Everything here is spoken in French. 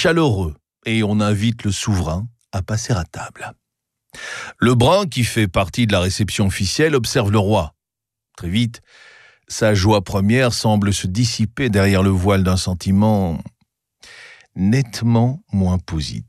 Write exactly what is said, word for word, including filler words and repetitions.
chaleureux et on invite le souverain à passer à table. Le brun, qui fait partie de la réception officielle, observe le roi. Très vite, sa joie première semble se dissiper derrière le voile d'un sentiment nettement moins positif.